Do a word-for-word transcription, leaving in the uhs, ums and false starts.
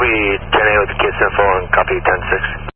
Copy ten A with the kids info and copy ten six.